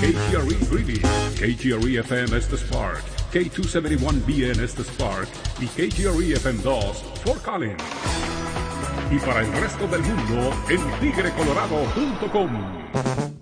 KGRE Greeley, KGRE FM Estes Park, K271BN Estes Park y KGRE FM2 Fort Collins. Y para el resto del mundo en tigrecolorado.com.